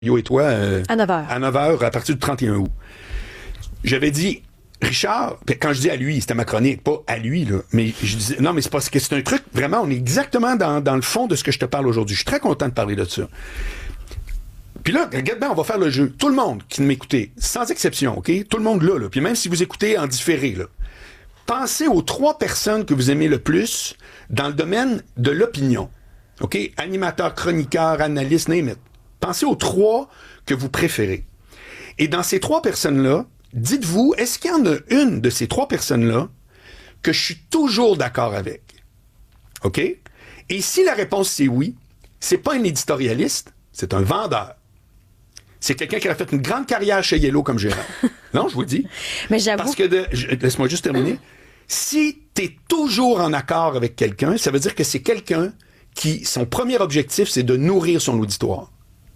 Yo et toi à 9h. À 9h à partir du 31 août. J'avais dit, Richard, quand je dis à lui, c'était ma chronique, pas à lui, là, mais je disais, non, mais c'est parce que c'est un truc, vraiment, on est exactement dans le fond de ce que je te parle aujourd'hui. Je suis très content de parler de ça. Puis là, regarde bien, on va faire le jeu. Tout le monde qui m'écoutait, sans exception, OK? Tout le monde là. Puis même si vous écoutez en différé, là, pensez aux 3 personnes que vous aimez le plus dans le domaine de l'opinion. OK? Animateur, chroniqueur, analyste, name it. Pensez aux 3 que vous préférez. Et dans ces 3 personnes-là, dites-vous, est-ce qu'il y en a une de ces 3 personnes-là que je suis toujours d'accord avec? OK? Et si la réponse c'est oui, c'est pas un éditorialiste, c'est un vendeur. C'est quelqu'un qui a fait une grande carrière chez Yellow comme gérant. Non, je vous le dis. Mais j'avoue. Parce que, laisse-moi juste terminer. Si t'es toujours en accord avec quelqu'un, ça veut dire que c'est quelqu'un qui, son premier objectif, c'est de nourrir son auditoire.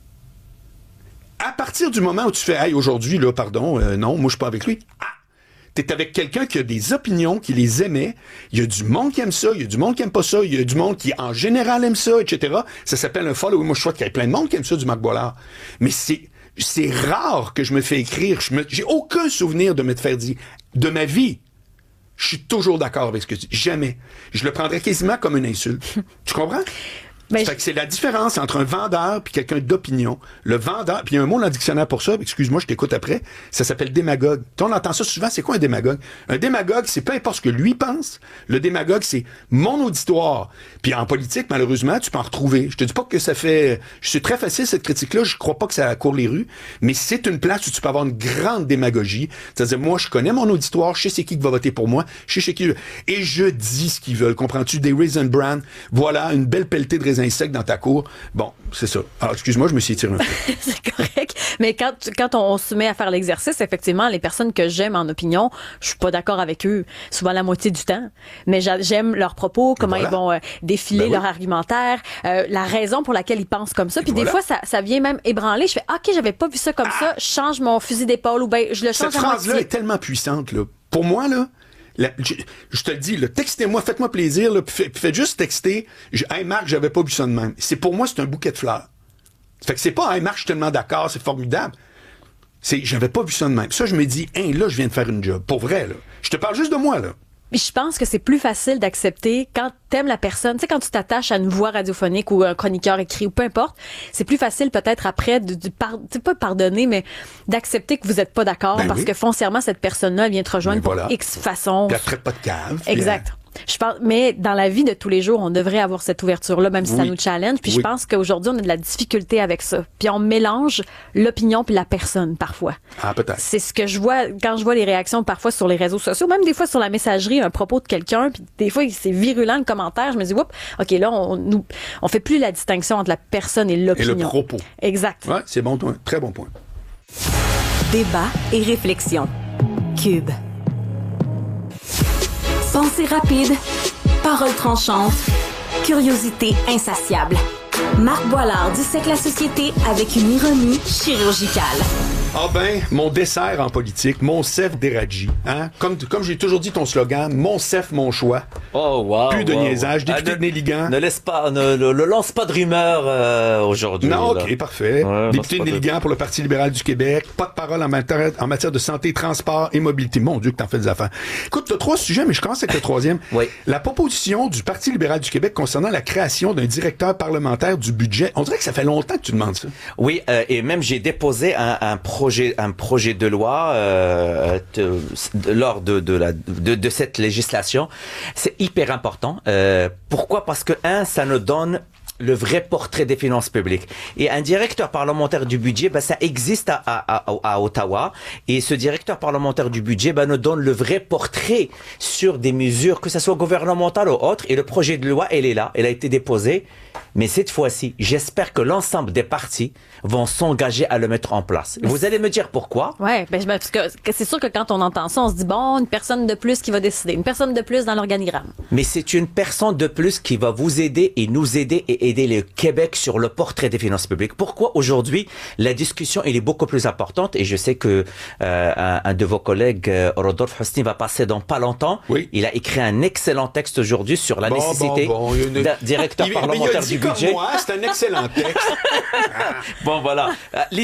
À partir du moment où tu fais, hey, aujourd'hui, là, pardon, non, moi, je suis pas avec lui. Ah! T'es avec quelqu'un qui a des opinions, qui les aimait. Il y a du monde qui aime ça, il y a du monde qui aime pas ça, il y a du monde qui, en général, aime ça, etc. Ça s'appelle un follow. Moi, je souhaite qu'il y ait plein de monde qui aime ça, du Marc Boilard. Mais c'est rare que je me fais écrire. J'ai aucun souvenir de me faire dire, de ma vie, je suis toujours d'accord avec ce que tu dis. Jamais. Je le prendrais quasiment comme une insulte. Tu comprends? Fait que c'est la différence entre un vendeur puis quelqu'un d'opinion. Le vendeur, puis il y a un mot dans le dictionnaire pour ça, excuse-moi, je t'écoute après, ça s'appelle démagogue. On entend ça souvent, c'est quoi un démagogue? Un démagogue, c'est peu importe ce que lui pense, le démagogue, c'est mon auditoire. Puis en politique, malheureusement, tu peux en retrouver. Je te dis pas que ça fait... C'est très facile, cette critique-là, je crois pas que ça court les rues, mais c'est une place où tu peux avoir une grande démagogie. C'est-à-dire, moi, je connais mon auditoire, je sais c'est qui va voter pour moi, je sais c'est qui... Et je dis ce qu'ils veulent, comprends-tu? Des Raisin Bran, voilà, une belle pelletée de raisins secs dans ta cour. Bon, c'est ça. Alors, excuse-moi, je me suis étiré un peu. C'est correct. Mais quand on se met à faire l'exercice, effectivement, les personnes que j'aime en opinion, je suis pas d'accord avec eux souvent la moitié du temps. Mais j'aime leurs propos, comment ils vont défiler leur argumentaire, la raison pour laquelle ils pensent comme ça. Puis des fois, ça vient même ébranler. Je fais, OK, j'avais pas vu ça comme ça. Je change mon fusil d'épaule ou ben je le change à moitié. Cette phrase-là est tellement puissante, là. Pour moi, là, je te le dis, là, textez-moi, faites-moi plaisir, là, faites juste texter. Hey Marc, j'avais pas vu ça de même. Pour moi, c'est un bouquet de fleurs. Fait que c'est pas, hey Marc, je suis tellement d'accord, c'est formidable. J'avais pas vu ça de même. Ça, je me dis, hey, là, je viens de faire une job. Pour vrai, là. Je te parle juste de moi, là. Je pense que c'est plus facile d'accepter quand t'aimes la personne. Tu sais, quand tu t'attaches à une voix radiophonique ou un chroniqueur écrit ou peu importe, c'est plus facile peut-être après pas pardonner, mais d'accepter que vous êtes pas d'accord parce que foncièrement, cette personne-là, elle vient te rejoindre pour X façon. Puis elle traite pas de cave. Exact. Je pense, mais dans la vie de tous les jours, on devrait avoir cette ouverture-là, même si ça nous challenge. Puis je pense qu'aujourd'hui, on a de la difficulté avec ça. Puis on mélange l'opinion puis la personne, parfois. Ah, peut-être. C'est ce que je vois quand je vois les réactions parfois sur les réseaux sociaux, même des fois sur la messagerie, un propos de quelqu'un, puis des fois, c'est virulent le commentaire. Je me dis, oups, OK, là, on fait plus la distinction entre la personne et l'opinion. Et le propos. Exact. Ouais, c'est bon point. Très bon point. Débat et réflexion. Cube. Pensée rapide, paroles tranchantes, curiosité insatiable. Marc Boilard dissèque la société avec une ironie chirurgicale. Ah ben, mon dessert en politique, mon cef d'Eradji. Hein? Comme j'ai toujours dit ton slogan, mon cef, mon choix. Oh, wow. Plus de niaisage, député de Néligan. Ne lance pas de rumeurs aujourd'hui. Non, là. OK, parfait. Ouais, député de Néligan pour le Parti libéral du Québec. Pas de parole en matière de santé, transport et mobilité. Mon Dieu, que t'en fais des affaires. Écoute, t'as 3 sujets, mais je commence avec le 3e. Oui. La proposition du Parti libéral du Québec concernant la création d'un directeur parlementaire du budget. On dirait que ça fait longtemps que tu demandes ça. Oui, et même j'ai déposé un projet de loi lors de cette législation. C'est hyper important. Pourquoi? Parce que ça nous donne le vrai portrait des finances publiques. Et un directeur parlementaire du budget, ça existe à Ottawa. Et ce directeur parlementaire du budget, nous donne le vrai portrait sur des mesures, que ce soit gouvernementales ou autres. Et le projet de loi, elle est là. Elle a été déposée. Mais cette fois-ci, j'espère que l'ensemble des partis vont s'engager à le mettre en place. Vous allez me dire pourquoi? Ouais, parce que c'est sûr que quand on entend ça, on se dit, bon, une personne de plus qui va décider, une personne de plus dans l'organigramme. Mais c'est une personne de plus qui va vous aider et nous aider et aider le Québec sur le portrait des finances publiques. Pourquoi aujourd'hui la discussion elle est beaucoup plus importante, et je sais que un de vos collègues, Rodolphe Hosni, va passer dans pas longtemps. Oui. Il a écrit un excellent texte aujourd'hui sur la nécessité d'un directeur parlementaire du budget. Moi, c'est un excellent texte. Bon, voilà.